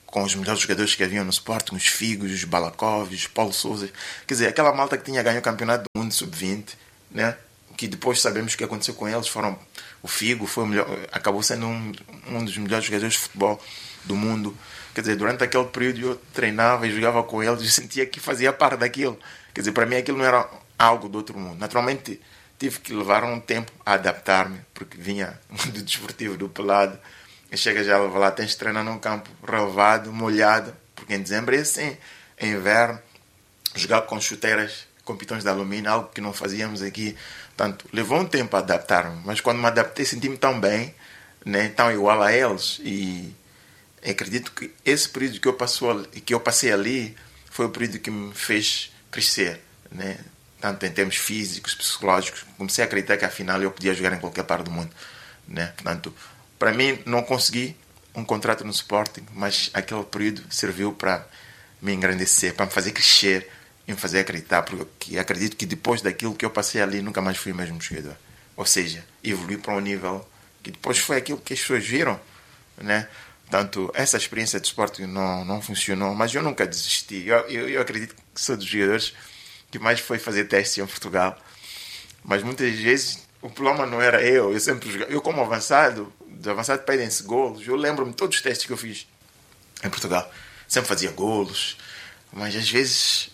com os melhores jogadores que haviam no Sporting, os Figos, os Balakovs, os Paulo Sousa. Quer dizer, aquela malta que tinha ganho o campeonato do mundo sub vinte, né? Que depois sabemos o que aconteceu com eles. Foram, o Figo foi o melhor, acabou sendo um, um dos melhores jogadores de futebol do mundo. Quer dizer, durante aquele período eu treinava e jogava com eles e sentia que fazia parte daquilo. Quer dizer, para mim aquilo não era algo do outro mundo. Naturalmente tive que levar um tempo a adaptar-me, porque vinha do desportivo do pelado. E chega já lá, tens de treinar num campo relevado, molhado, porque em dezembro é assim, em inverno, jogar com chuteiras, com pitões de alumínio, algo que não fazíamos aqui. Portanto, levou um tempo a adaptar-me, mas quando me adaptei senti-me tão bem, né, tão igual a eles, e acredito que esse período que eu, passou, que eu passei ali foi o período que me fez crescer, né, tanto em termos físicos, psicológicos. Comecei a acreditar que afinal eu podia jogar em qualquer parte do mundo, né? Portanto, para mim, não consegui um contrato no Sporting, mas aquele período serviu para me engrandecer, para me fazer crescer e me fazer acreditar, porque acredito que depois daquilo que eu passei ali, nunca mais fui o mesmo jogador. Ou seja, evolui para um nível que depois foi aquilo que as pessoas viram, né? Portanto, essa experiência de Sporting não, não funcionou, mas eu nunca desisti. Eu, eu, eu acredito que sou dos jogadores que mais foi fazer testes em Portugal, mas muitas vezes o problema não era eu. Eu sempre jogava, eu como avançado, de avançado pedem-se golos. Eu lembro-me de todos os testes que eu fiz em Portugal. Sempre fazia golos. Mas às vezes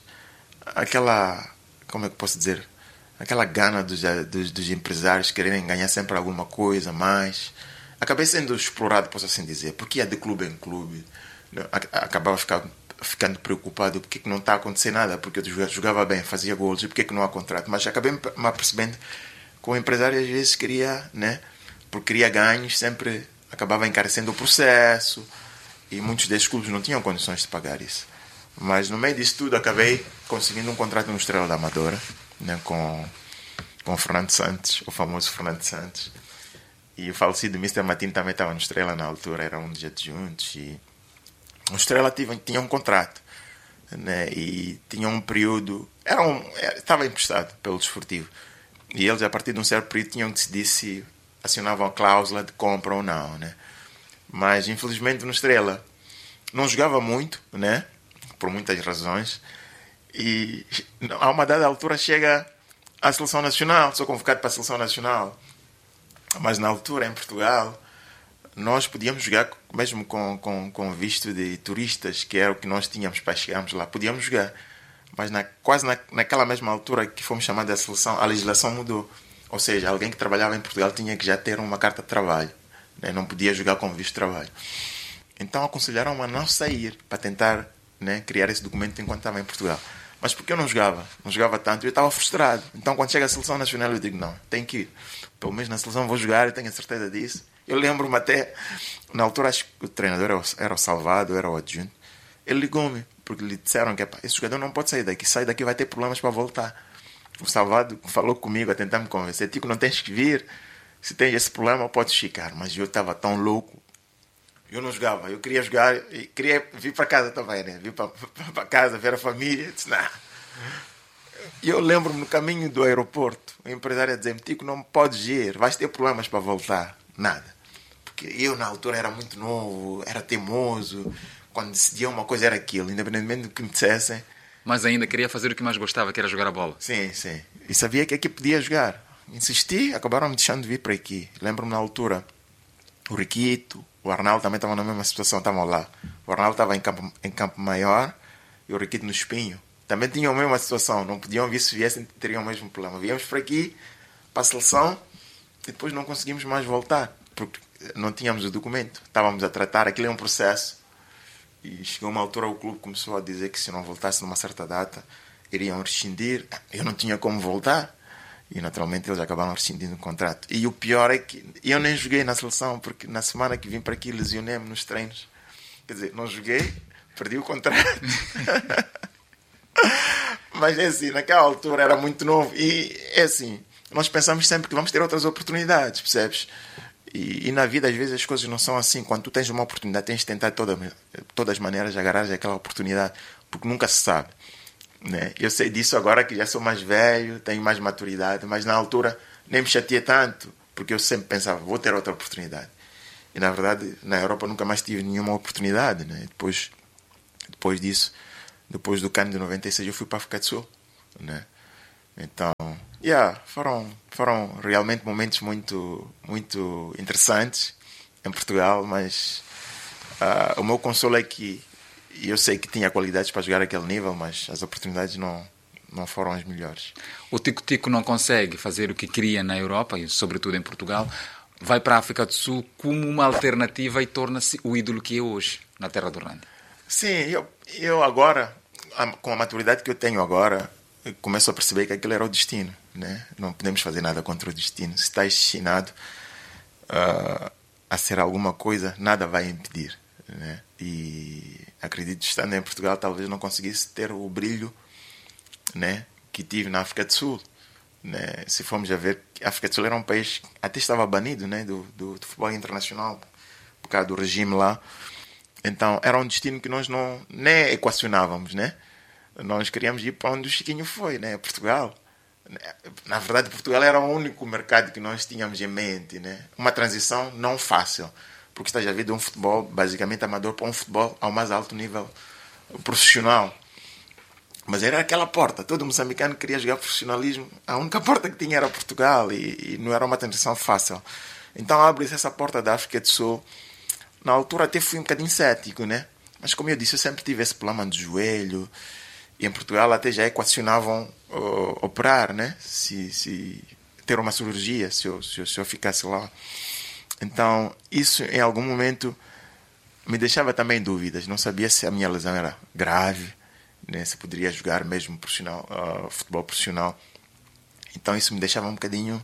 aquela, como é que posso dizer? Aquela gana dos, dos, dos empresários quererem ganhar sempre alguma coisa mais. Acabei sendo explorado, posso assim dizer. Porque ia de clube em clube. Acabava ficando, ficando preocupado. Porque que não está a acontecer nada? Porque eu jogava bem, fazia golos. E porque que não há contrato? Mas acabei me apercebendo que o empresário às vezes queria, né? Porque queria ganhos, sempre acabava encarecendo o processo, e muitos desses clubes não tinham condições de pagar isso. Mas no meio disso tudo acabei conseguindo um contrato no Estrela da Amadora, né, com, com o Fernando Santos, o famoso Fernando Santos, e o falecido mister Matino também estava no Estrela na altura, era um dos adjuntos, e o Estrela tinha, tinha um contrato, né, e tinha um período, era um, estava emprestado pelo Desportivo, e eles a partir de um certo período tinham que decidir se acionavam a cláusula de compra ou não, né? Mas infelizmente no Estrela não jogava muito, né? Por muitas razões, e a uma dada altura chega à seleção nacional, sou convocado para a seleção nacional, mas na altura em Portugal nós podíamos jogar mesmo com, com, com visto de turistas, que era o que nós tínhamos para chegarmos lá, podíamos jogar, mas na, quase na, naquela mesma altura que fomos chamados à seleção, a legislação mudou. Ou seja, alguém que trabalhava em Portugal tinha que já ter uma carta de trabalho, né? Não podia jogar com visto de trabalho. Então aconselharam-me a não sair para tentar, né, criar esse documento enquanto estava em Portugal. Mas porque eu não jogava, não jogava tanto, eu estava frustrado. Então quando chega a seleção nacional eu digo, não, tenho que ir. Pelo menos na seleção vou jogar, eu tenho a certeza disso. Eu lembro-me até, na altura acho que o treinador era o, era o Salvado, era o adjunto. Ele ligou-me, porque lhe disseram que esse jogador não pode sair daqui, sai daqui vai ter problemas para voltar. O Salvado falou comigo a tentar me convencer, Tico, não tens que vir, se tens esse problema podes ficar. Mas eu estava tão louco, eu não jogava, eu queria jogar e queria vir para casa também, né? Vir para, para casa, ver a família. Disse, nah. E eu lembro-me no caminho do aeroporto, o empresário a dizer-me, Tico, não podes ir, vais ter problemas para voltar. Nada, porque eu na altura era muito novo, era teimoso, quando decidia uma coisa era aquilo, independentemente do que me dissessem. Mas ainda queria fazer o que mais gostava, que era jogar a bola. Sim, sim. E sabia que aqui podia jogar. Insisti, acabaram me deixando de vir para aqui. Lembro-me na altura, o Riquito, o Arnaldo também estavam na mesma situação, estavam lá. O Arnaldo estava em campo, em campo maior e o Riquito no Espinho. Também tinham a mesma situação, não podiam vir, se viessem teriam o mesmo problema. Viemos para aqui, para a seleção, e depois não conseguimos mais voltar, porque não tínhamos o documento. Estávamos a tratar, aquilo é um processo. E chegou uma altura o clube começou a dizer que se não voltasse numa certa data iriam rescindir. Eu não tinha como voltar e naturalmente eles acabaram rescindindo o contrato. E o pior é que eu nem joguei na seleção, porque na semana que vim para aqui lesionei-me nos treinos. Quer dizer, não joguei, perdi o contrato. Mas é assim, naquela altura era muito novo e é assim, nós pensamos sempre que vamos ter outras oportunidades, percebes? E, e na vida, às vezes, as coisas não são assim. Quando tu tens uma oportunidade, tens de tentar de toda, todas as maneiras agarrar aquela oportunidade, porque nunca se sabe, né? Eu sei disso agora que já sou mais velho, tenho mais maturidade, mas na altura nem me chateei tanto, porque eu sempre pensava, vou ter outra oportunidade. E, na verdade, na Europa nunca mais tive nenhuma oportunidade, né? Depois, depois disso, depois do CAN de noventa e seis, eu fui para a África do Sul, né? Então, yeah, foram, foram realmente momentos muito, muito interessantes em Portugal, mas uh, o meu consolo é que eu sei que tinha qualidades para jogar aquele nível, mas as oportunidades não, não foram as melhores. O Tico-Tico não consegue fazer o que queria na Europa, e sobretudo em Portugal, vai para a África do Sul como uma alternativa e torna-se o ídolo que é hoje, na terra do Orlando. Sim, eu, eu agora, com a maturidade que eu tenho agora, eu começo a perceber que aquilo era o destino, né? Não podemos fazer nada contra o destino. Se estás destinado uh, a ser alguma coisa, nada vai impedir, né? E acredito que estando em Portugal talvez não conseguisse ter o brilho, né, que tive na África do Sul, né? Se formos a ver, a África do Sul era um país que até estava banido, né, do, do, do futebol internacional por causa do regime lá. Então era um destino que nós não nem equacionávamos, né? Nós queríamos ir para onde o Chiquinho foi, né? Portugal. Na verdade, Portugal era o único mercado que nós tínhamos em mente, né? Uma transição não fácil, porque está já vindo um futebol basicamente amador para um futebol ao mais alto nível profissional. Mas era aquela porta, todo moçambicano queria jogar profissionalismo, a única porta que tinha era Portugal, e, e não era uma transição fácil. Então abre-se essa porta da África do Sul. Na altura até fui um bocadinho cético, né? Mas como eu disse, eu sempre tive esse problema de joelho, e em Portugal até já equacionavam uh, operar, né? Se, se ter uma cirurgia, se eu, se, eu, se eu ficasse lá. Então isso em algum momento me deixava também dúvidas, não sabia se a minha lesão era grave, né? Se poderia jogar mesmo profissional, uh, futebol profissional. Então isso me deixava um bocadinho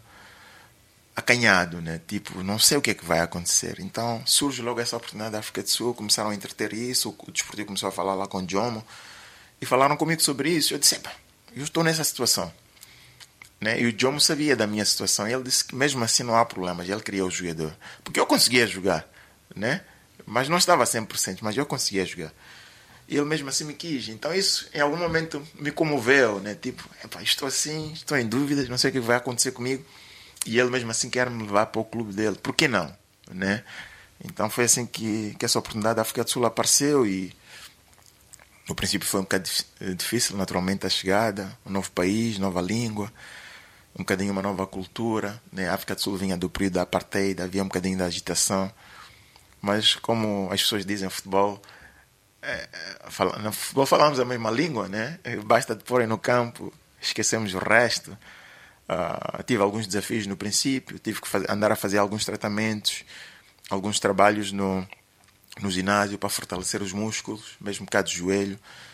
acanhado, né? Tipo, não sei o que é que vai acontecer. Então surge logo essa oportunidade da África do Sul, começaram a entreter isso, o desportivo começou a falar lá com o Jomo, e falaram comigo sobre isso. Eu disse, eu estou nessa situação, né? E o Jomo sabia da minha situação, e ele disse que mesmo assim não há problemas, ele queria o jogador, porque eu conseguia jogar, né? Mas não estava a cem por cento, mas eu conseguia jogar. E ele mesmo assim me quis. Então isso em algum momento me comoveu, né? Tipo, estou assim, estou em dúvidas, não sei o que vai acontecer comigo. E ele mesmo assim quer me levar para o clube dele. Por que não? Né? Então foi assim que, que essa oportunidade da África do Sul apareceu, e no princípio foi um bocado difícil, naturalmente, a chegada, um novo país, nova língua, um bocadinho uma nova cultura, né? A África do Sul vinha do período da apartheid, havia um bocadinho de agitação, mas como as pessoas dizem no futebol, é, fala, no futebol falamos a mesma língua, né? Basta te porem no campo, esquecemos o resto. Uh, tive alguns desafios no princípio, tive que fazer, andar a fazer alguns tratamentos, alguns trabalhos no, no ginásio para fortalecer os músculos, mesmo um bocado de joelho,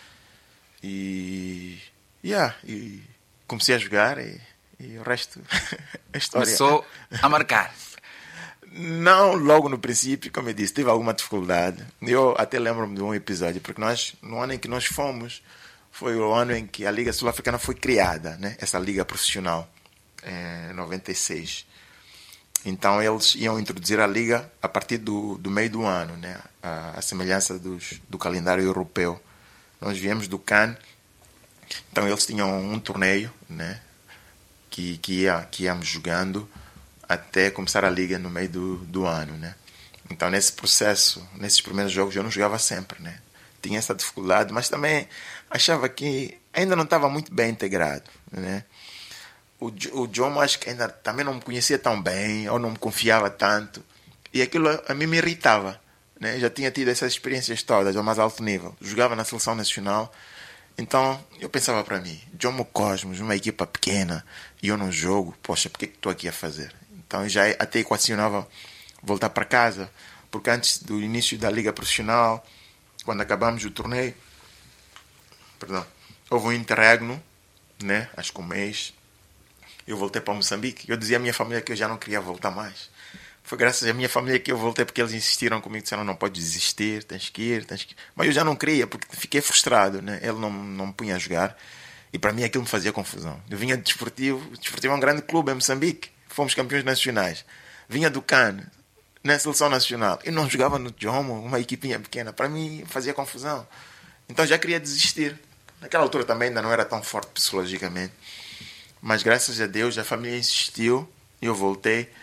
e, yeah, e comecei a jogar, e, e o resto é história. Começou a marcar. Não logo no princípio, como eu disse, tive alguma dificuldade. Eu até lembro-me de um episódio, porque nós, no ano em que nós fomos, foi o ano em que a Liga Sul-Africana foi criada, né? Essa liga profissional, em noventa e seis. Então eles iam introduzir a liga a partir do, do meio do ano, né? A, a semelhança dos, do calendário europeu. Nós viemos do CAN, então eles tinham um torneio, né? que, que, ia, que íamos jogando até começar a liga no meio do, do ano, né? Então nesse processo, nesses primeiros jogos eu não jogava sempre, né? Tinha essa dificuldade, mas também achava que ainda não estava muito bem integrado, né? O, o Jomo acho que ainda também não me conhecia tão bem, ou não me confiava tanto, e aquilo a mim me irritava, né? Eu já tinha tido essas experiências todas ao mais alto nível, jogava na seleção nacional, então eu pensava para mim, Jomo Cosmos, uma equipa pequena, e eu não jogo, poxa, por que estou aqui a fazer? Então eu já até equacionava voltar para casa, porque antes do início da liga profissional, quando acabamos o torneio, perdão, houve um interregno, né? Acho que um mês, eu voltei para Moçambique. Eu dizia à minha família que eu já não queria voltar mais. Foi graças à minha família que eu voltei, porque eles insistiram comigo, disseram, não pode desistir, tens que ir, tens que ir. Mas eu já não queria, porque fiquei frustrado, né? Ele não, não me punha a jogar, e para mim aquilo me fazia confusão. Eu vinha de Desportivo, o Desportivo é um grande clube em Moçambique, fomos campeões nacionais. Vinha do CAN, na seleção nacional, eu não jogava no Jomo, uma equipinha pequena, para mim fazia confusão. Então já queria desistir. Naquela altura também ainda não era tão forte psicologicamente, mas graças a Deus a família insistiu e eu voltei.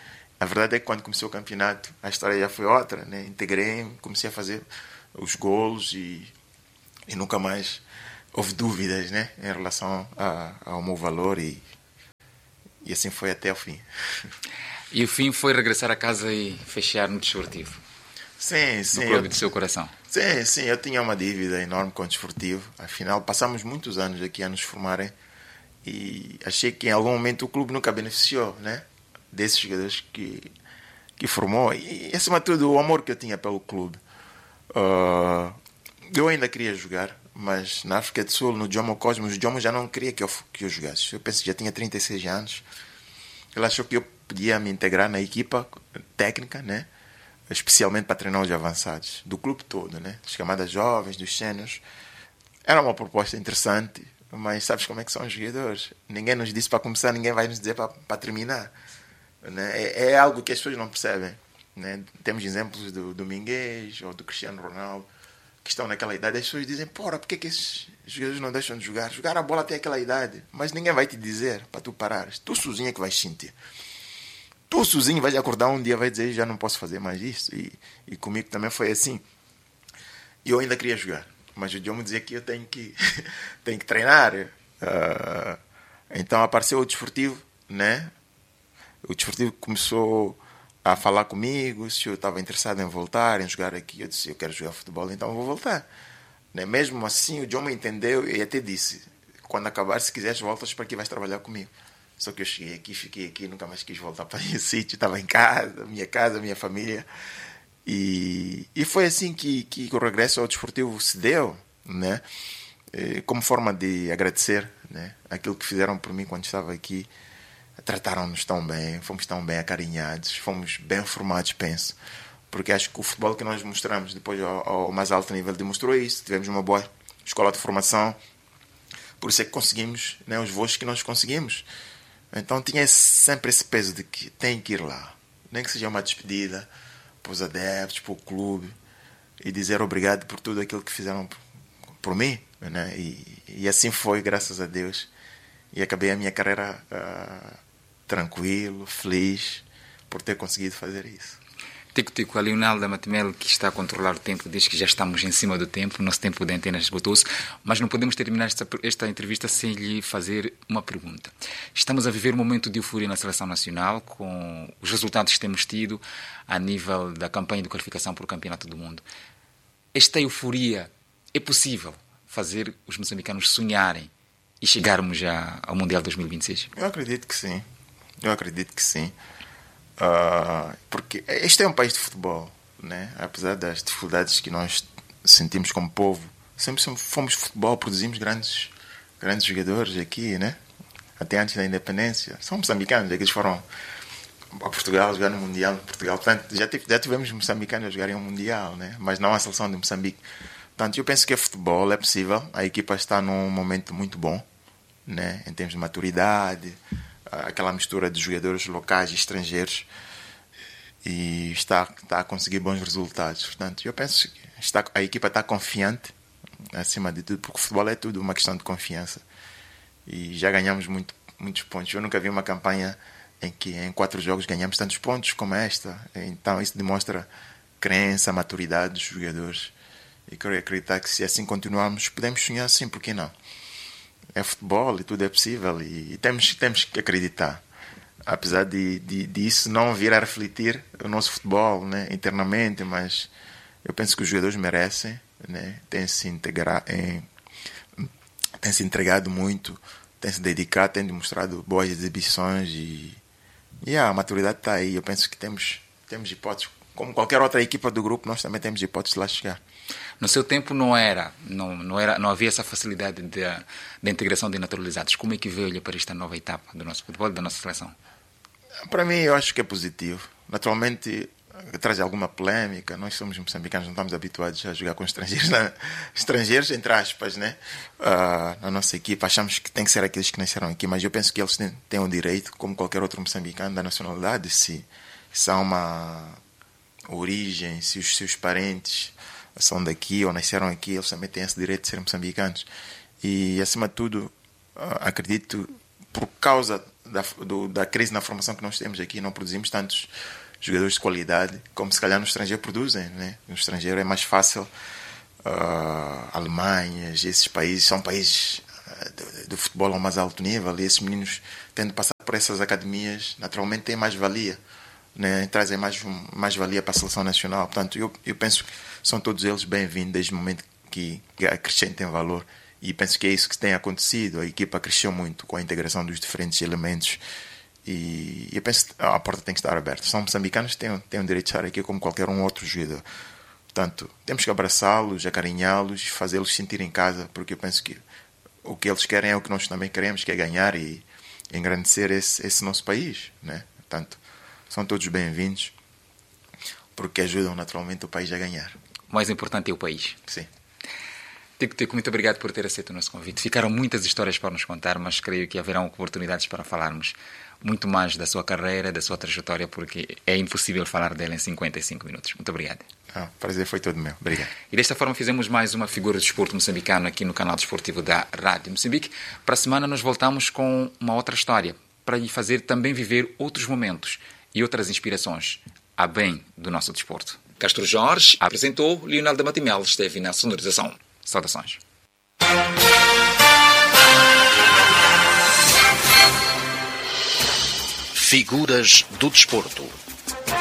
A verdade é que quando começou o campeonato, a história já foi outra, né? Integrei-me, comecei a fazer os golos e, e nunca mais houve dúvidas, né? Em relação a, ao meu valor e, e assim foi até o fim. E o fim foi regressar a casa e fechar no desportivo? Sim, sim. No clube eu, do seu coração? Sim, sim. Eu tinha uma dívida enorme com o desportivo. Afinal, passamos muitos anos aqui a nos formarem e achei que em algum momento o clube nunca beneficiou, né? Desses jogadores que, que formou. E, acima de tudo, o amor que eu tinha pelo clube. Uh, eu ainda queria jogar, mas na África do Sul, no Jomo Cosmos, o Jomo já não queria que eu, que eu jogasse. Eu penso que já tinha trinta e seis anos. Ele achou que eu podia me integrar na equipa técnica, né? Especialmente para treinar os avançados, do clube todo, né? As camadas jovens, dos séniores. Era uma proposta interessante, mas sabes como é que são os jogadores? Ninguém nos disse para começar, ninguém vai nos dizer para, para terminar. Né? É, é algo que as pessoas não percebem. Né? Temos exemplos do Domingues ou do Cristiano Ronaldo que estão naquela idade. As pessoas dizem, porra, por que, que esses jogadores não deixam de jogar? Jogar a bola até aquela idade. Mas ninguém vai te dizer para tu parares. Tu sozinho é que vais sentir. Tu sozinho vais acordar um dia e vai dizer, já não posso fazer mais isso. E, e comigo também foi assim. E eu ainda queria jogar. Mas o Diogo me dizia que eu tenho que, tenho que treinar. Uh, então apareceu o desportivo, né? O desportivo começou a falar comigo se eu estava interessado em voltar, em jogar aqui. Eu disse, eu quero jogar futebol, então eu vou voltar. Né? Mesmo assim, o Diogo me entendeu e até disse, quando acabar, se quiseres, voltas para aqui, vais trabalhar comigo. Só que eu cheguei aqui, fiquei aqui, nunca mais quis voltar para esse sítio. Estava em casa, minha casa, minha família. E, e foi assim que, que o regresso ao desportivo se deu, né? Como forma de agradecer, né? Aquilo que fizeram por mim quando estava aqui. Trataram-nos tão bem, fomos tão bem acarinhados, fomos bem formados, penso. Porque acho que o futebol que nós mostramos depois ao, ao mais alto nível demonstrou isso. Tivemos uma boa escola de formação, por isso é que conseguimos, né, os voos que nós conseguimos. Então tinha sempre esse peso de que tem que ir lá, nem que seja uma despedida para os adeptos, para o clube, e dizer obrigado por tudo aquilo que fizeram por, por mim, né? E, e assim foi, graças a Deus. E acabei a minha carreira uh, tranquilo, feliz por ter conseguido fazer isso. Tico-tico, a Leonelda Matemelo, que está a controlar o tempo, diz que já estamos em cima do tempo, o nosso tempo de antena esgotou-se, mas não podemos terminar esta, esta entrevista sem lhe fazer uma pergunta. Estamos a viver um momento de euforia na Seleção Nacional, com os resultados que temos tido a nível da campanha de qualificação para o Campeonato do Mundo. Esta euforia, é possível fazer os moçambicanos sonharem e chegarmos já ao Mundial dois mil e vinte e seis? Eu acredito que sim. Eu acredito que sim. Uh, porque este é um país de futebol, né? Apesar das dificuldades que nós sentimos como povo, sempre fomos futebol, produzimos grandes, grandes jogadores aqui, né? Até antes da independência. São moçambicanos, é que eles foram a Portugal jogar no Mundial. Portugal, portanto, já, tive, já tivemos moçambicanos a jogarem um Mundial, né? Mas não a seleção de Moçambique. Portanto, eu penso que é futebol, é possível. A equipa está num momento muito bom, né? Em termos de maturidade, aquela mistura de jogadores locais e estrangeiros, e está, está a conseguir bons resultados. Portanto, eu penso que está, a equipa está confiante, acima de tudo, porque o futebol é tudo uma questão de confiança. E já ganhamos muito, muitos pontos. Eu nunca vi uma campanha em que em quatro jogos ganhamos tantos pontos como esta. Então isso demonstra crença, maturidade dos jogadores. E quero acreditar que se assim continuarmos, podemos sonhar sim, por que não? É futebol e tudo é possível, e temos, temos que acreditar, apesar de, de, de isso não vir a refletir o nosso futebol, né, internamente, mas eu penso que os jogadores merecem, né, têm se integrar em, têm se entregado muito, têm se dedicado, têm demonstrado boas exibições, e, e a maturidade está aí. Eu penso que temos, temos hipóteses, como qualquer outra equipa do grupo, nós também temos hipóteses de lá chegar. No seu tempo não era, não, não era, não havia essa facilidade de, de integração de naturalizados. Como é que veio para esta nova etapa do nosso futebol e da nossa seleção? Para mim, eu acho que é positivo. Naturalmente, traz alguma polémica. Nós somos moçambicanos, não estamos habituados a jogar com estrangeiros, né? Estrangeiros, entre aspas, né? Uh, na nossa equipa. Achamos que tem que ser aqueles que nasceram aqui, mas eu penso que eles têm, têm o direito, como qualquer outro moçambicano da nacionalidade, se, se há uma origem, se os seus parentes são daqui ou nasceram aqui, eles também têm esse direito de ser moçambicanos. E, acima de tudo, acredito, por causa da, do, da crise na formação que nós temos aqui. Não produzimos tantos jogadores de qualidade como se calhar no estrangeiro produzem, né? No estrangeiro é mais fácil. Uh, Alemanhas, esses países são países do, do futebol ao mais alto nível, e esses meninos tendo de passar por essas academias naturalmente têm mais valia, né? Trazem mais, mais valia para a seleção nacional. Portanto, eu, eu penso que são todos eles bem-vindos desde o momento que, que acrescentem valor, e penso que é isso que tem acontecido. A equipa cresceu muito com a integração dos diferentes elementos, e eu penso que a porta tem que estar aberta. São moçambicanos, têm, têm o direito de estar aqui como qualquer um outro jogador. Portanto, temos que abraçá-los, acarinhá-los, fazê-los sentir em casa, porque eu penso que o que eles querem é o que nós também queremos, que é ganhar e engrandecer esse, esse nosso país, né? Portanto, são todos bem-vindos, porque ajudam naturalmente o país a ganhar. O mais importante é o país. Sim. Tico Tico, muito obrigado por ter aceito o nosso convite. Ficaram muitas histórias para nos contar, mas creio que haverão oportunidades para falarmos muito mais da sua carreira, da sua trajetória, porque é impossível falar dela em cinquenta e cinco minutos. Muito obrigado. Ah, o prazer foi todo meu. Obrigado. E desta forma fizemos mais uma figura do desporto moçambicano aqui no canal desportivo da Rádio Moçambique. Para a semana nós voltamos com uma outra história, para lhe fazer também viver outros momentos e outras inspirações a bem do nosso desporto. Castro Jorge apresentou, Leonardo Matimel esteve na sonorização. Saudações. Figuras do desporto.